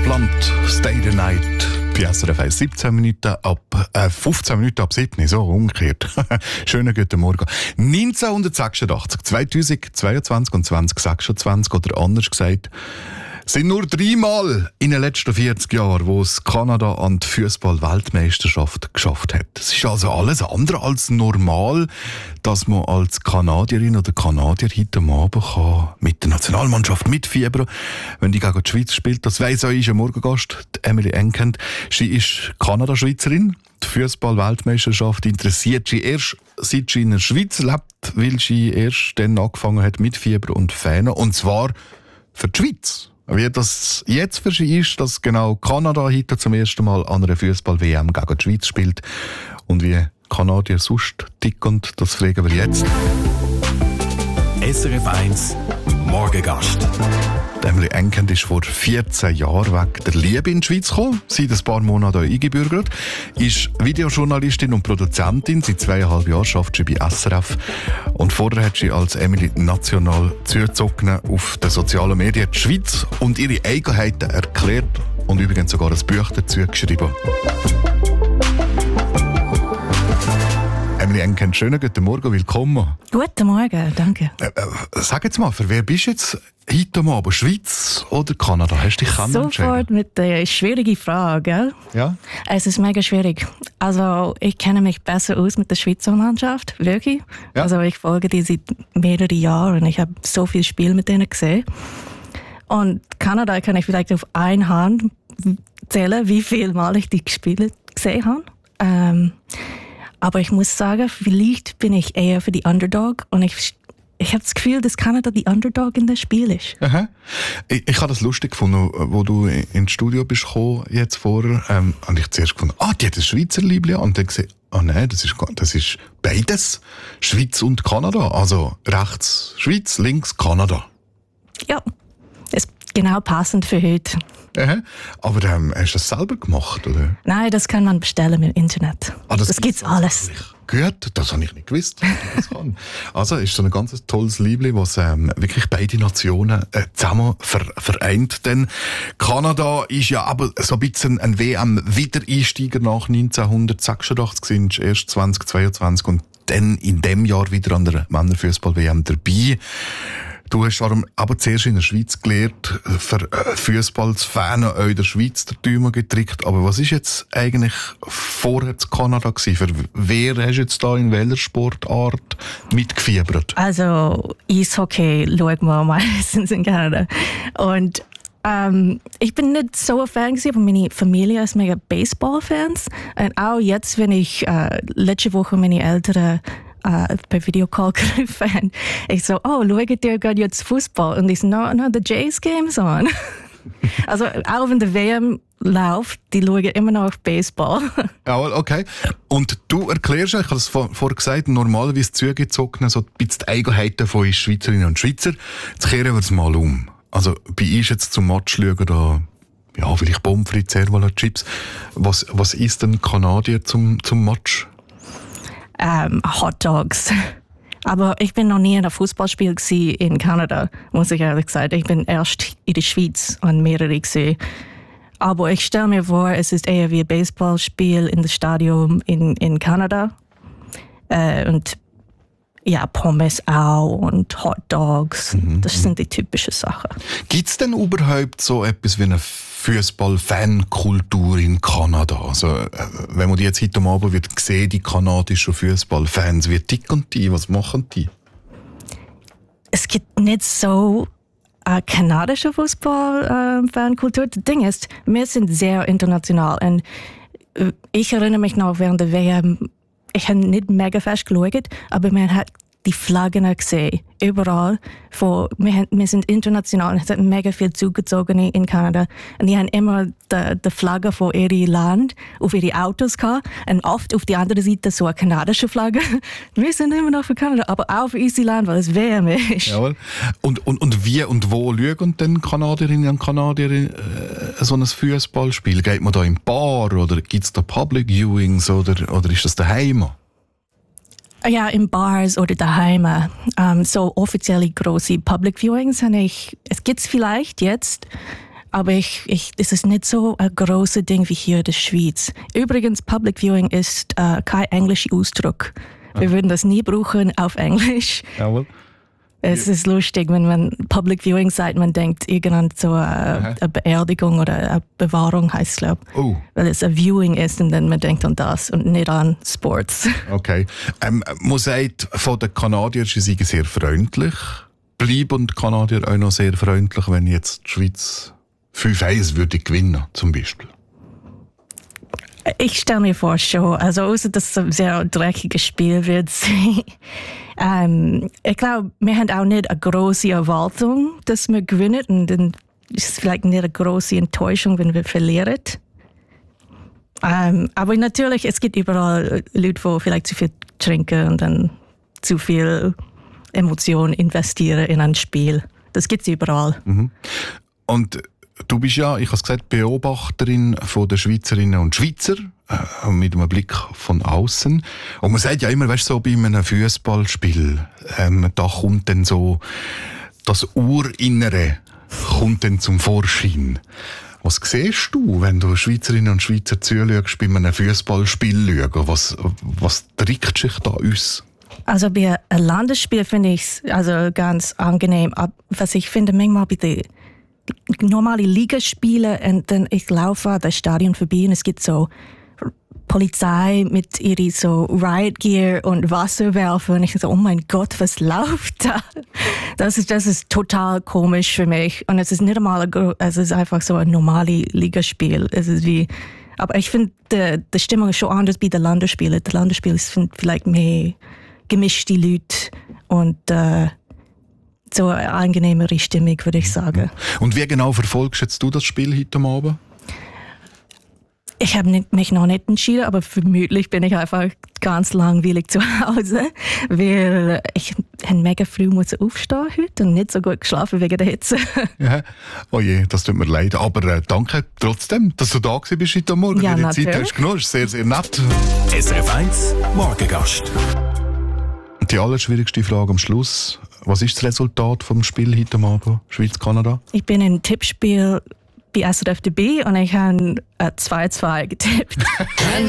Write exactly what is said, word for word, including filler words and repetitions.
Transplant, Stay the Night. Bei S R F eins, siebzehn Minuten ab, äh, fünfzehn Minuten ab sieben, so umgekehrt. Schönen guten Morgen. neunzehnhundertsechsundachtzig, zweitausendzweiundzwanzig und zwanzig sechsundzwanzig, oder anders gesagt, sind nur dreimal in den letzten vierzig Jahren, wo es Kanada an die Fußball-Weltmeisterschaft geschafft hat. Es ist also alles andere als normal, dass man als Kanadierin oder Kanadier heute am Abend kann mit der Nationalmannschaft mitfiebern, wenn die gegen die Schweiz spielt. Das weiss auch unser Morgengast, Emily Enkend. Sie ist Kanada-Schweizerin. Die Fußball-Weltmeisterschaft interessiert sie erst, seit sie in der Schweiz lebt, weil sie erst dann angefangen hat mit Fieber und Fähnen. Und zwar für die Schweiz. Wie das jetzt für sie ist, dass genau Kanada heute zum ersten Mal an einer Fußball-W M gegen die Schweiz spielt. Und wie Kanadier sonst ticken, das fragen wir jetzt. S R F eins Morgengast. Emily Enkend ist vor vierzehn Jahren wegen der Liebe in die Schweiz gekommen, seit ein paar Monaten auch eingebürgert, ist Videojournalistin und Produzentin, seit zweieinhalb Jahren arbeitet sie bei S R F und vorher hat sie als Emily national zugezogen auf den sozialen Medien die Schweiz und ihre Eigenheiten erklärt und übrigens sogar ein Buch dazu geschrieben. Emily Enkend, schönen guten Morgen, willkommen. Guten Morgen, danke. Äh, äh, sag jetzt mal, für wer bist du jetzt heute Abend? Schweiz oder Kanada? Hast du dich entschieden? Sofort mit der schwierigen Frage, gell? Ja? Es ist mega schwierig. Also ich kenne mich besser aus mit der Schweizer Mannschaft, wirklich. Ja. Also ich folge die seit mehreren Jahren und ich habe so viele Spiele mit denen gesehen. Und Kanada kann ich vielleicht auf eine Hand zählen, wie viel Mal ich die Spiele gesehen habe. Ähm, Aber ich muss sagen, vielleicht bin ich eher für die Underdog und ich, ich habe das Gefühl, dass Kanada die Underdog in das Spiel ist. Aha. Ich, ich habe das lustig gefunden, wo du ins Studio bist gekommen, jetzt vorher, ähm, habe ich zuerst gefunden, ah, die hat ein Schweizer Liebling und dann gesehen, ah nein, das ist, das ist beides, Schweiz und Kanada, also rechts Schweiz, links Kanada. Ja, ist genau passend für heute. Aha. Aber ähm, hast du das selber gemacht, oder? Nein, das kann man bestellen im Internet. Ah, das, das gibt's alles. Gut, das habe ich nicht gewusst. Das kann. Also ist so ein ganz tolles Liebling, was ähm, wirklich beide Nationen äh, zusammen ver vereint. Denn Kanada ist ja aber so ein bisschen ein W M-Wiedereinsteiger nach neunzehnhundertsechsundachtzig, sind erst zwanzig zweiundzwanzig und dann in dem Jahr wieder an der Männerfußball-W M dabei. Du hast aber zuerst in der Schweiz gelernt, für Fußball zu Fan auch in der Schweiz der Däumen getrickt. Aber was ist jetzt eigentlich vorher zu Kanada gewesen? Für wer hast du jetzt da in welcher Sportart mitgefiebert? Also Eishockey schauen wir meistens in Kanada. Und ähm, ich bin nicht so ein Fan gewesen, aber meine Familie ist mega Baseball-Fans. Und auch jetzt, wenn ich äh, letzte Woche meine Eltern Uh, per Videocall gerufen. Ich so, oh, schaut ihr gerade jetzt Fußball? Und ich so, no, no, the Jays game's on. Also auch wenn der W M läuft, die schauen immer noch Baseball. Ja, okay. Und du erklärst, ich habe es vorher vor gesagt, normalerweise zugezogen, so ein bisschen die Eigenheiten von uns Schweizerinnen und Schweizer. Jetzt kehren wir es mal um. Also bei uns jetzt zum Match schauen da, ja, vielleicht Pommes frites, Servola, Chips. Was, was isst denn Kanadier zum, zum Match? Um, Hot Dogs. Aber ich bin noch nie in einem Fußballspiel in Kanada, muss ich ehrlich sagen. Ich bin erst in der Schweiz an mehrere gesehen. Aber ich stelle mir vor, es ist eher wie ein Baseballspiel in das Stadion in, in Kanada. Äh, und ja, Pommes auch und Hot Dogs. Mhm. Das sind die typischen Sachen. Gibt es denn überhaupt so etwas wie eine Fußball-Fankultur in Kanada? Also, äh, wenn man die jetzt heute Abend wird sehen, die kanadischen Fußballfans, wie ticken die? Was machen die? Es gibt nicht so eine kanadische Fußball-Fankultur. Das Ding ist, wir sind sehr international. Und ich erinnere mich noch während der W M, ich habe nicht mega fest geschaut, aber man hat die Flaggen gesehen, überall. Von, wir, wir sind international, es hat mega viel zugezogen in Kanada. Und die haben immer die, die Flagge von ihrem Land auf ihre Autos gehabt. Und oft auf die andere Seite so eine kanadische Flagge. Wir sind immer noch für Kanada, aber auch für unser Land, weil es W M ist. Jawohl. Und, und, und wie und wo schauen denn Kanadierinnen und Kanadier äh, so ein Fußballspiel? Geht man da im Bar oder gibt es da Public Viewings oder, oder ist das daheim? Ja, in Bars oder daheim. Um, so offizielle große Public Viewings habe ich, es gibt's vielleicht jetzt, aber ich, ich, es ist nicht so ein großes Ding wie hier in der Schweiz. Übrigens, Public Viewing ist äh, kein englischer Ausdruck. Wir würden das nie brauchen auf Englisch. Jawohl. Es ist lustig, wenn man Public Viewing sagt, man denkt irgendwann so eine, eine Beerdigung oder eine Bewahrung heißt es, glaube ich. Oh. Weil es ein Viewing ist und dann man denkt an das und nicht an Sports. Okay. Ähm, man sagt, von den Kanadiern, sie seien sehr freundlich. Bleiben die Kanadier auch noch sehr freundlich, wenn jetzt die Schweiz fünf eins würde gewinnen, zum Beispiel? Ich stelle mir vor schon, also außer dass es ein sehr dreckiges Spiel wird sein. ähm, ich glaube, wir haben auch nicht eine große Erwartung, dass wir gewinnen und dann ist es vielleicht nicht eine große Enttäuschung, wenn wir verlieren. Ähm, aber natürlich, es gibt überall Leute, die vielleicht zu viel trinken und dann zu viel Emotionen investieren in ein Spiel. Das gibt es überall. Mhm. Und du bist ja, ich habe es gesagt, Beobachterin von der Schweizerinnen und Schweizer, äh, mit einem Blick von außen. Und man sagt ja immer, weißt du, so bei einem Fußballspiel, ähm, da kommt dann so das Urinnere kommt dann zum Vorschein. Was siehst du, wenn du Schweizerinnen und Schweizer zuschaust bei einem Fußballspiel? Was, was trägt sich da aus? Also bei einem Landesspiel finde ich es also ganz angenehm. Was ich finde, manchmal bei den normale Ligaspiele und dann ich laufe an das Stadion vorbei und es gibt so Polizei mit ihren so Riot Gear und Wasserwerfer und ich so, oh mein Gott, was läuft da? Das ist, das ist total komisch für mich und es ist nicht einmal, ein, es ist einfach so ein normales Ligaspiel. Es ist wie, aber ich finde, die, die Stimmung ist schon anders bei den Landesspielen. Die Landesspiele sind vielleicht mehr gemischte Leute und äh, so eine angenehmere Stimmung, würde ich sagen. Und wie genau verfolgst jetzt du das Spiel heute Abend? Ich habe mich noch nicht entschieden, aber vermutlich bin ich einfach ganz langweilig zu Hause, weil ich mega früh muss aufstehen heute und nicht so gut geschlafen wegen der Hitze. Ja. Oh je, das tut mir leid. Aber äh, danke trotzdem, dass du da gewesen bist heute Morgen. Ja, die natürlich. Zeit hast du genommen. Das ist sehr, sehr nett. S R F eins Morgengast. Die allerschwierigste Frage am Schluss. Was ist das Resultat vom Spiel heute Abend, Schweiz-Kanada? Ich bin im Tippspiel bei S R F dabei und ich habe zwei zwei getippt.